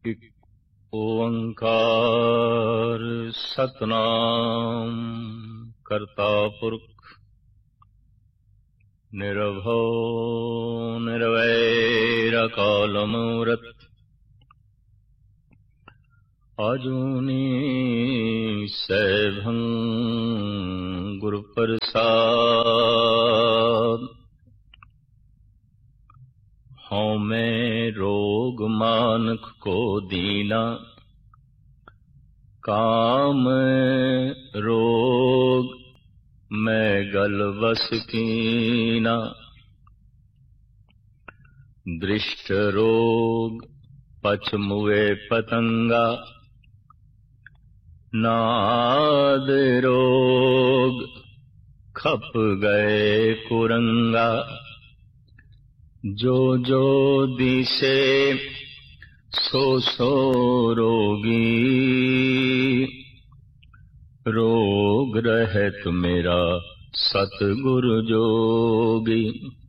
इक ओंकार सतनाम करता पुरख निर्भव निर्वैर अकाल मूरत आजूनी सैभं गुरु प्रसाद। हूँ मैं रोग मानक को दीना, काम रोग मैं गल बस कीना। दृष्ट रोग पछ मुए पतंगा, नाद रोग खप गए कुरंगा। जो जो दिसे सो सो रोगी, रोग रहत मेरा सतगुरु जोगी।